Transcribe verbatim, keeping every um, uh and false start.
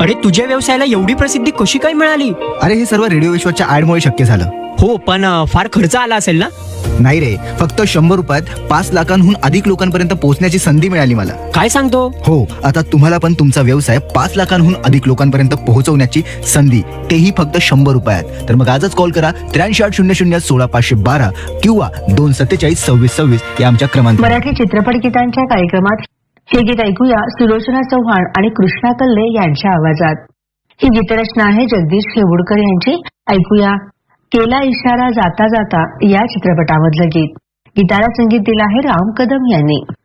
अरे तुझ्या व्यवसायाला एवढी प्रसिद्धी कशी काय मिळाली? अरे हे सर्व रेडिओ विश्वाच्या ऍडमुळे शक्य झालं. हो, पण अ, फार खर्च आला असेल ना? नाही रे, फक्त शंभर रुपयात पाच लाखांहून अधिक लोकांपर्यंत पोहोचण्याची संधी मिळाली मला. काय सांगतो? हो, आता तुम्हाला पण तुमचा व्यवसाय पाच लाखांहून अधिक लोकांपर्यंत पोहोचवण्याची संधी, तेही फक्त शंभर रुपयात. तर मग आजच कॉल करा त्र्याऐंशी आठ शून्य शून्य सोळा पाचशे बारा किंवा दोन सत्तेचाळीस सव्वीस सव्वीस या आमच्या क्रमांक. मराठी चित्रपट गीतांच्या कार्यक्रमात हे गीत ऐकूया सुलोचना चव्हाण आणि कृष्णा कल्ले यांच्या आवाजात. ही गीतरचना आहे जगदीश खेवुडकर यांची. ऐकूया केला इशारा जाता जाता या चित्रपटामधलं गीत. गीताला संगीत दिलं आहे राम कदम यांनी.